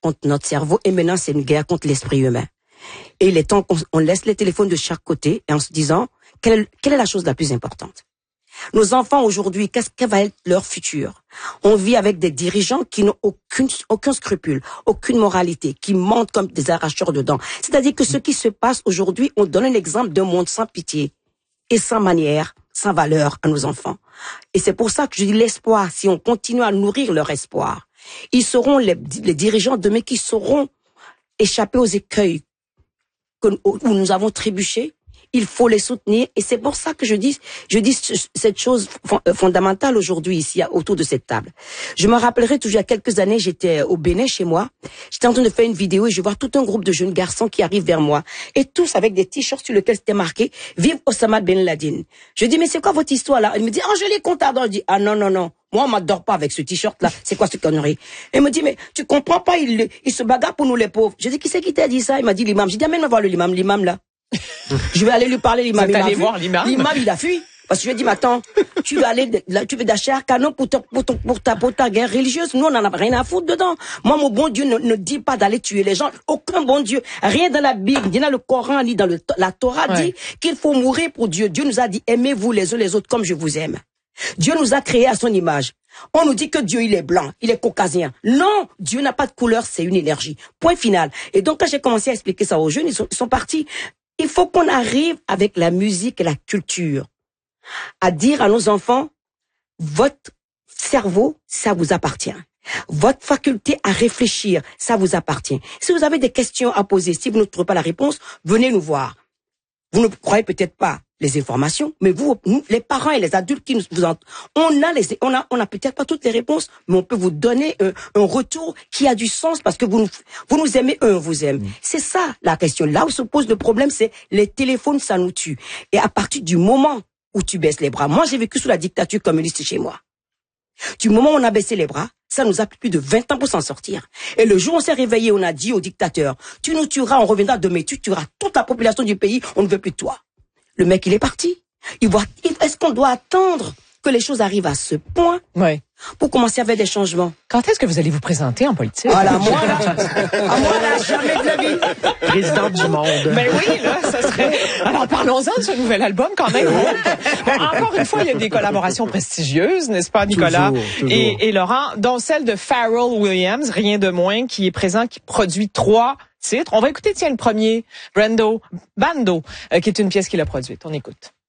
contre notre cerveau et maintenant c'est une guerre contre l'esprit humain. Et il est temps qu'on laisse les téléphones de chaque côté et en se disant quelle est la chose la plus importante. Nos enfants aujourd'hui, quel va être leur futur? On vit avec des dirigeants qui n'ont aucun scrupule, aucune moralité, qui mentent comme des arracheurs de dents. C'est-à-dire que ce qui se passe aujourd'hui, on donne un exemple d'un monde sans pitié et sans manière, sans valeur à nos enfants. Et c'est pour ça que je dis l'espoir, si on continue à nourrir leur espoir, ils seront les dirigeants demain qui sauront échapper aux écueils où nous avons trébuché. Il faut les soutenir et c'est pour ça que je dis cette chose fondamentale aujourd'hui ici autour de cette table. Je me rappellerai toujours il y a quelques années, j'étais au Bénin chez moi, j'étais en train de faire une vidéo et je vois tout un groupe de jeunes garçons qui arrivent vers moi et tous avec des t-shirts sur lesquels c'était marqué Vive Osama Ben Laden. Je dis mais c'est quoi votre histoire là? Il me dit je les compte. Je dis non. Moi, on m'adore pas avec ce t-shirt-là. C'est quoi cette connerie? Il me dit, mais tu comprends pas, il se bagarre pour nous les pauvres. Je dis, qui c'est qui t'a dit ça? Il m'a dit l'imam. J'ai dit, amène-moi voir l'imam là. Je vais aller lui parler, l'imam. Vous êtes allé voir l'imam? L'imam, il a fui. Parce que je lui ai dit, mais attends, tu vas aller, là, tu veux d'acheter un canon pour ta guerre religieuse. Nous, on en a rien à foutre dedans. Moi, mon bon Dieu ne dit pas d'aller tuer les gens. Aucun bon Dieu. Rien dans la Bible, ni dans le Coran, ni dans la Torah dit qu'il faut mourir pour Dieu. Dieu nous a dit, aimez-vous les uns les autres comme je vous aime. Dieu nous a créés à son image. On nous dit que Dieu, il est blanc, il est caucasien. Non, Dieu n'a pas de couleur, c'est une énergie. Point final. Et donc, quand j'ai commencé à expliquer ça aux jeunes, ils sont partis. Il faut qu'on arrive avec la musique et la culture à dire à nos enfants, votre cerveau, ça vous appartient. Votre faculté à réfléchir, ça vous appartient. Si vous avez des questions à poser, si vous ne trouvez pas la réponse, venez nous voir. Vous ne croyez peut-être pas les informations, mais nous, les parents et les adultes qui nous entendent, on a peut-être pas toutes les réponses, mais on peut vous donner un retour qui a du sens parce que vous nous aimez, on vous aime. C'est ça la question. Là où se pose le problème, c'est les téléphones, ça nous tue. Et à partir du moment où tu baisses les bras, moi j'ai vécu sous la dictature communiste chez moi. Du moment où on a baissé les bras, ça nous a pris plus de 20 ans pour s'en sortir. Et le jour où on s'est réveillé, on a dit au dictateur, tu nous tueras, on reviendra demain, tu tueras toute la population du pays, on ne veut plus de toi. Le mec, il est parti. Est-ce qu'on doit attendre que les choses arrivent à ce point pour commencer à faire des changements? Quand est-ce que vous allez vous présenter en politique? Voilà, moi, jamais de la vie. Présidente du monde. Ben oui, là, ça serait... Alors, parlons-en de ce nouvel album, quand même. Bon, encore une fois, il y a des collaborations prestigieuses, n'est-ce pas, Nicolas? Toujours. Et Laurent, dont celle de Pharrell Williams, rien de moins, qui est présent, qui produit 3 titres. On va écouter, tiens, le premier, Bando, qui est une pièce qu'il a produite. On écoute.